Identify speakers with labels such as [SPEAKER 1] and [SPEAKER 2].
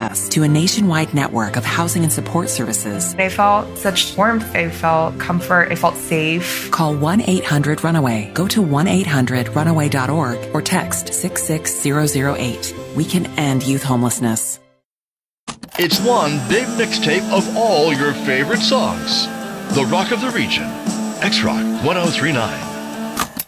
[SPEAKER 1] access to a nationwide network of housing and support services.
[SPEAKER 2] I felt such warmth. I felt comfort. I felt safe.
[SPEAKER 1] Call 1-800-RUNAWAY. Go to 1-800-RUNAWAY.org or text 66008. We can end youth homelessness.
[SPEAKER 3] It's one big mixtape of all your favorite songs. The Rock of the Region. X-Rock 1039.